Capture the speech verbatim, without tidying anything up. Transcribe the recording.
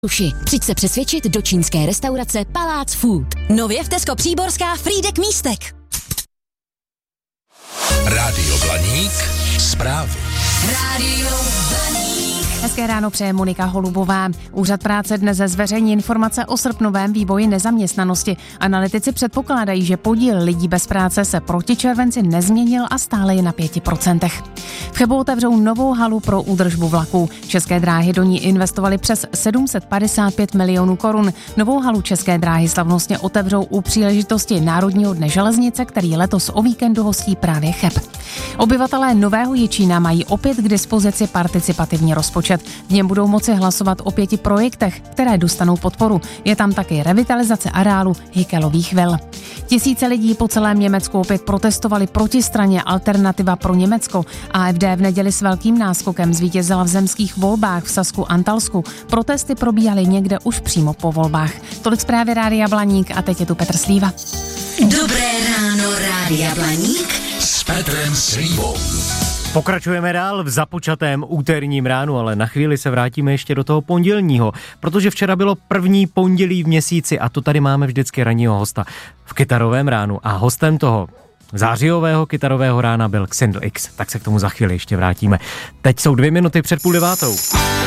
Uši. Přijď se přesvědčit do čínské restaurace Palác Food. Nově v Tesco Příborská Frýdek Místek. Rádio Blaník, zprávy. Rádio Blaník. Hezké ráno přeje Monika Holubová. Úřad práce dnes zveřejní informace o srpnovém vývoji nezaměstnanosti. Analytici předpokládají, že podíl lidí bez práce se proti červenci nezměnil a stále je na pěti procentech. V Chebu otevřou novou halu pro údržbu vlaků. České dráhy do ní investovaly přes sedm set padesát pět milionů korun. Novou halu České dráhy slavnostně otevřou u příležitosti Národního dne železnice, který letos o víkendu hostí právě Cheb. Obyvatelé Nového Jičína mají opět k dispozici participativní rozpočet. V něm budou moci hlasovat o pěti projektech, které dostanou podporu. Je tam taky revitalizace areálu Hikelových vil. Tisíce lidí po celém Německu opět protestovali proti straně Alternativa pro Německo. A F D v neděli s velkým náskokem zvítězila v zemských volbách v Sasku-Antalsku. Protesty probíhaly někde už přímo po volbách. Tolik zprávy Rádia Blaník a teď je tu Petr Slíva. Dobré ráno, Rádia Blaník S Petrem Slívou. Pokračujeme dál v započatém úterním ránu, ale na chvíli se vrátíme ještě do toho pondělního, protože včera bylo první pondělí v měsíci a to tady máme vždycky ranního hosta v kytarovém ránu a hostem toho zářijového kytarového rána byl Xindl X, tak se k tomu za chvíli ještě vrátíme. Teď jsou dvě minuty před půl devátou.